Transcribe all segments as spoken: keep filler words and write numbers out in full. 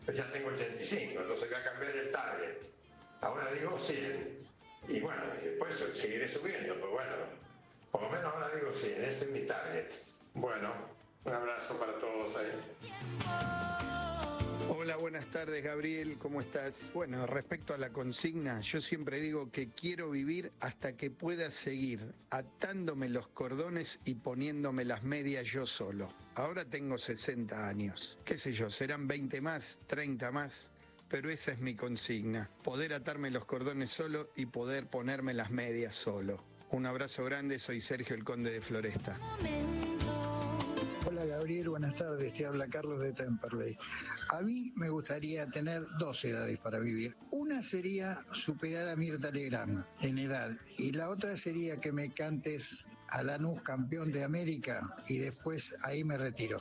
ya tengo ochenta y cinco, entonces voy a cambiar el target. Ahora digo cien. Y bueno, después seguiré subiendo, pero bueno, por lo menos ahora digo cien, ese es mi target. Bueno, un abrazo para todos ahí. Hola, buenas tardes, Gabriel, ¿cómo estás? Bueno, respecto a la consigna, yo siempre digo que quiero vivir hasta que pueda seguir atándome los cordones y poniéndome las medias yo solo. Ahora tengo sesenta años, qué sé yo, serán veinte más, treinta más, pero esa es mi consigna, poder atarme los cordones solo y poder ponerme las medias solo. Un abrazo grande, soy Sergio el Conde de Floresta. Hola Gabriel, buenas tardes, te habla Carlos de Temperley. A mí me gustaría tener dos edades para vivir. Una sería superar a Mirta Legrand en edad y la otra sería que me cantes a Lanús campeón de América y después ahí me retiro.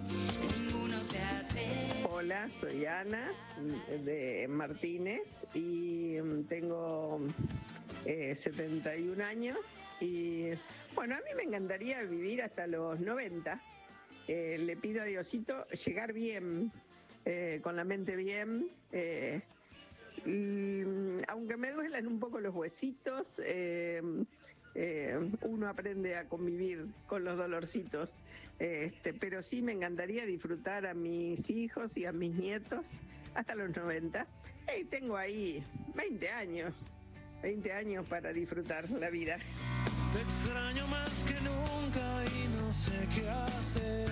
Hola, soy Ana de Martínez y tengo eh, setenta y un años y bueno, a mí me encantaría vivir hasta los noventa. Eh, le pido a Diosito llegar bien, eh, con la mente bien, eh, y, aunque me duelan un poco los huesitos, eh, eh, uno aprende a convivir con los dolorcitos, este, pero sí me encantaría disfrutar a mis hijos y a mis nietos hasta los noventa. Y tengo ahí veinte años, veinte años para disfrutar la vida. Te extraño más que nunca y no sé qué hacer.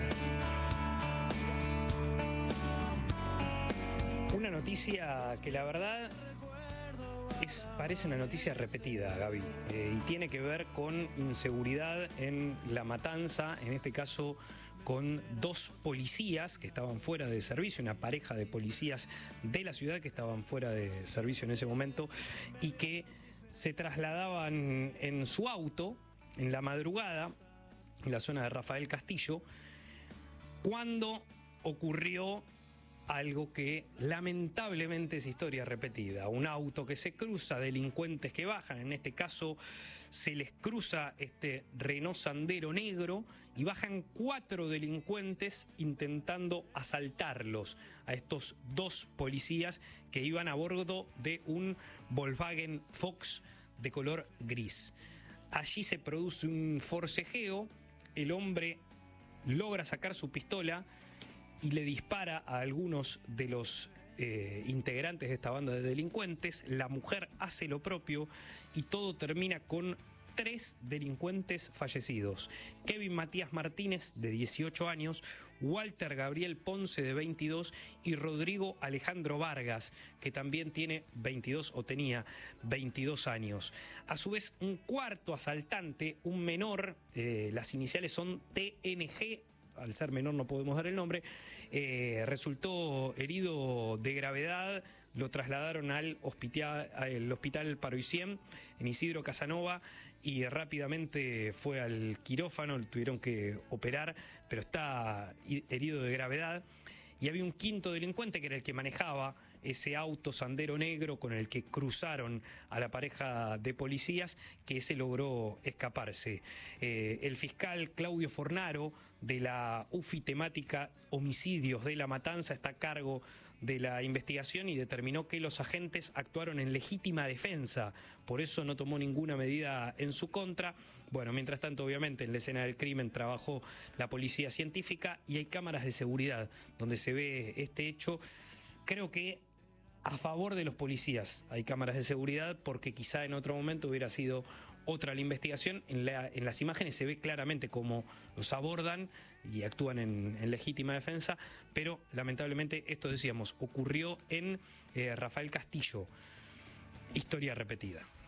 Una noticia que la verdad es, parece una noticia repetida, Gaby, eh, y tiene que ver con inseguridad en La Matanza, en este caso con dos policías que estaban fuera de servicio, una pareja de policías de la ciudad que estaban fuera de servicio en ese momento y que se trasladaban en su auto en la madrugada en la zona de Rafael Castillo cuando ocurrió algo que lamentablemente es historia repetida. Un auto que se cruza, delincuentes que bajan, en este caso se les cruza este Renault Sandero negro y bajan cuatro delincuentes intentando asaltarlos a estos dos policías que iban a bordo de un Volkswagen Fox de color gris. Allí se produce un forcejeo, el hombre logra sacar su pistola y le dispara a algunos de los eh, integrantes de esta banda de delincuentes. La mujer hace lo propio y todo termina con tres delincuentes fallecidos. Kevin Matías Martínez, de dieciocho años, Walter Gabriel Ponce, de veintidós, y Rodrigo Alejandro Vargas, que también tiene veintidós o tenía veintidós años. A su vez, un cuarto asaltante, un menor, eh, las iniciales son T N G, al ser menor no podemos dar el nombre, eh, resultó herido de gravedad, lo trasladaron al hospital, al hospital Paroicien en Isidro Casanova y rápidamente fue al quirófano, lo tuvieron que operar, pero está herido de gravedad. Y había un quinto delincuente que era el que manejaba ese auto Sandero negro con el que cruzaron a la pareja de policías, que ese logró escaparse. Eh, el fiscal Claudio Fornaro, de la U F I temática Homicidios de La Matanza, está a cargo de la investigación y determinó que los agentes actuaron en legítima defensa, por eso no tomó ninguna medida en su contra. Bueno, mientras tanto, obviamente, en la escena del crimen trabajó la policía científica y hay cámaras de seguridad donde se ve este hecho. Creo que a favor de los policías hay cámaras de seguridad, porque quizá en otro momento hubiera sido otra la investigación. En, la, en las imágenes se ve claramente cómo los abordan y actúan en, en legítima defensa, pero lamentablemente esto, decíamos, ocurrió en eh, Rafael Castillo. Historia repetida.